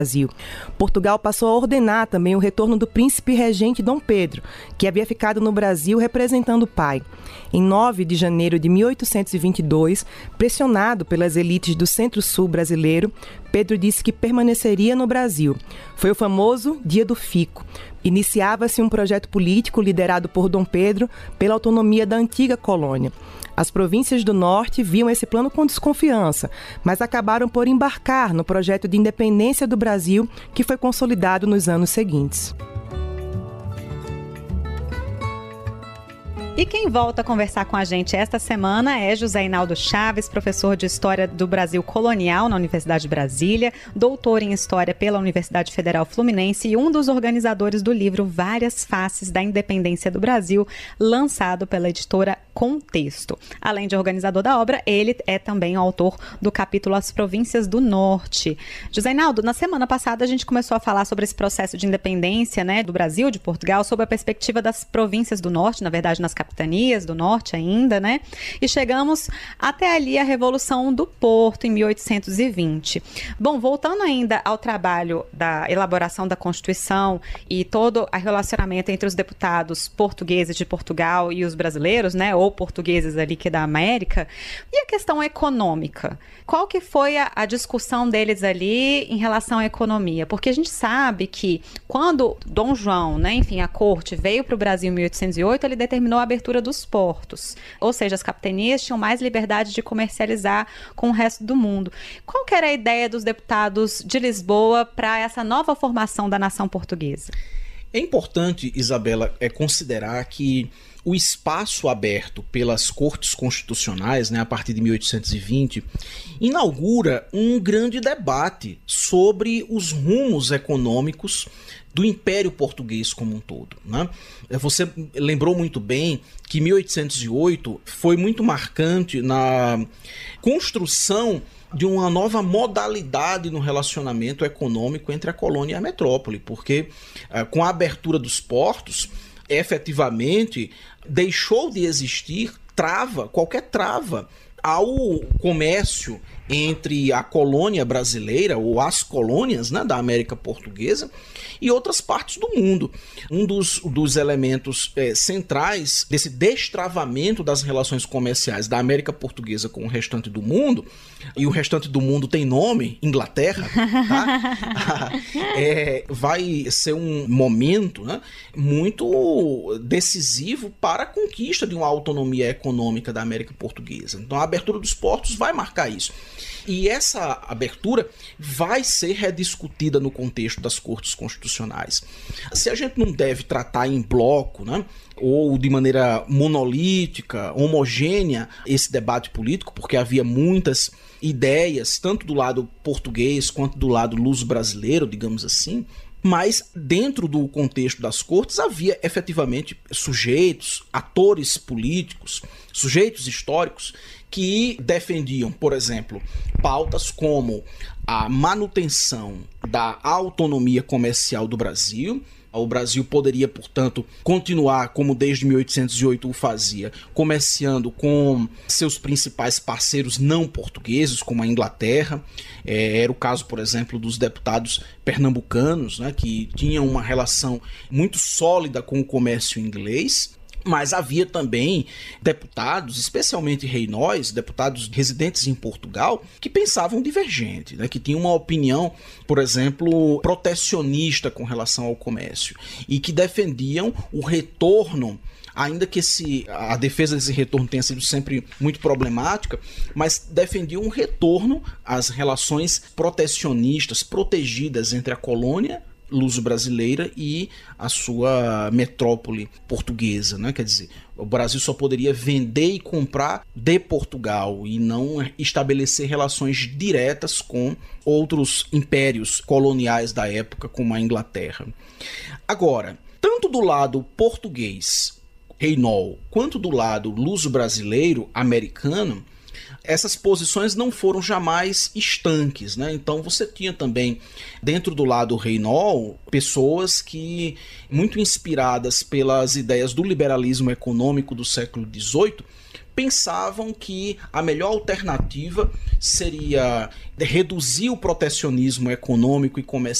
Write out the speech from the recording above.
Brasil. Portugal passou a ordenar também o retorno do príncipe regente Dom Pedro, que havia ficado no Brasil representando o pai. Em 9 de janeiro de 1822, pressionado pelas elites do Centro-Sul brasileiro, Pedro disse que permaneceria no Brasil. Foi o famoso Dia do Fico. Iniciava-se um projeto político liderado por Dom Pedro pela autonomia da antiga colônia. As províncias do norte viam esse plano com desconfiança, mas acabaram por embarcar no projeto de independência do Brasil, que foi consolidado nos anos seguintes. E quem volta a conversar com a gente esta semana é José Inaldo Chaves, professor de História do Brasil Colonial na Universidade de Brasília, doutor em História pela Universidade Federal Fluminense e um dos organizadores do livro Várias Faces da Independência do Brasil, lançado pela editora Contexto. Além de organizador da obra, ele é também o autor do capítulo As Províncias do Norte. José Inaldo, na semana passada a gente começou a falar sobre esse processo de independência, né, do Brasil, de Portugal, sob a perspectiva das províncias do Norte, na verdade nas capitanias do Norte ainda, né? E chegamos até ali a Revolução do Porto, em 1820. Bom, voltando ainda ao trabalho da elaboração da Constituição e todo o relacionamento entre os deputados portugueses de Portugal e os brasileiros, né? Ou portugueses ali que é da América. E a questão econômica? Qual que foi a discussão deles ali em relação à economia? Porque a gente sabe que quando Dom João, né, enfim, a corte veio para o Brasil em 1808, ele determinou a abertura dos portos. Ou seja, as capitanias tinham mais liberdade de comercializar com o resto do mundo. Qual que era a ideia dos deputados de Lisboa para essa nova formação da nação portuguesa? É importante, Isabela, considerar que o espaço aberto pelas cortes constitucionais, né, a partir de 1820, inaugura um grande debate sobre os rumos econômicos do Império Português como um todo, né? Você lembrou muito bem que 1808 foi muito marcante na construção de uma nova modalidade no relacionamento econômico entre a colônia e a metrópole, porque com a abertura dos portos, efetivamente deixou de existir qualquer trava ao comércio entre a colônia brasileira ou as colônias, né, da América Portuguesa e outras partes do mundo. Um dos elementos centrais desse destravamento das relações comerciais da América Portuguesa com o restante do mundo, e o restante do mundo tem nome, Inglaterra, tá? Vai ser um momento, né, muito decisivo para a conquista de uma autonomia econômica da América Portuguesa. Então a abertura dos portos vai marcar isso. E essa abertura vai ser rediscutida no contexto das cortes constitucionais. Se a gente não deve tratar em bloco, né, ou de maneira monolítica, homogênea, esse debate político, porque havia muitas ideias, tanto do lado português quanto do lado luso-brasileiro, digamos assim, mas dentro do contexto das cortes havia efetivamente sujeitos, atores políticos, sujeitos históricos que defendiam, por exemplo, pautas como a manutenção da autonomia comercial do Brasil. O Brasil poderia, portanto, continuar, como desde 1808 o fazia, comerciando com seus principais parceiros não portugueses, como a Inglaterra. Era o caso, por exemplo, dos deputados pernambucanos, né, que tinham uma relação muito sólida com o comércio inglês. Mas havia também deputados, especialmente reinóis, deputados residentes em Portugal, que pensavam divergente, né? Que tinham uma opinião, por exemplo, protecionista com relação ao comércio e que defendiam o retorno, ainda que a defesa desse retorno tenha sido sempre muito problemática, mas defendiam um retorno às relações protecionistas, protegidas entre a colônia luso-brasileira e a sua metrópole portuguesa, né? Quer dizer, o Brasil só poderia vender e comprar de Portugal e não estabelecer relações diretas com outros impérios coloniais da época, como a Inglaterra. Agora, tanto do lado português, reinol, quanto do lado luso-brasileiro, americano, essas posições não foram jamais estanques, né? Então você tinha também, dentro do lado reinol, pessoas que, muito inspiradas pelas ideias do liberalismo econômico do século XVIII, pensavam que a melhor alternativa seria reduzir o protecionismo econômico e comercial